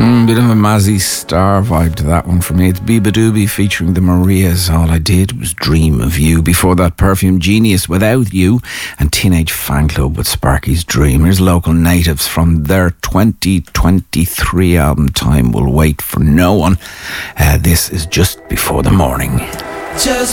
Bit of a Mazzy Star vibe to that one for me. It's Biba Doobie featuring the Marias. All I Did Was Dream of You. Before that, Perfume Genius, Without You, and Teenage Fan Club with Sparky's Dream. Here's Local Natives from their 2023 album Time Will Wait for No One. This is Just Before the Morning. Just